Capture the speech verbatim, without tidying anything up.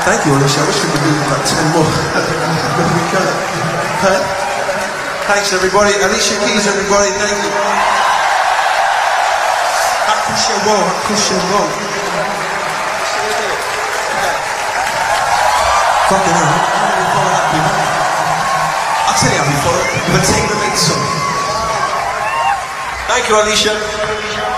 Thank you, Alicia. I wish we could do about ten more. But we can't. Huh? Thanks, everybody. Alicia Keys, everybody. Thank you. Hakushewo, hakushewo. Fucking hell. How do we follow that, people? I'll tell you how we follow it. With a tailor-made song. Thank you, Alicia.